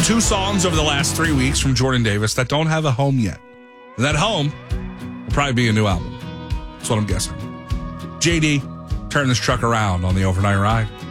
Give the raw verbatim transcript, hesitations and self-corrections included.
two songs over the last three weeks from Jordan Davis that don't have a home yet. And that home will probably be a new album. That's what I'm guessing. J D, turn this truck around on the Overnight Ride.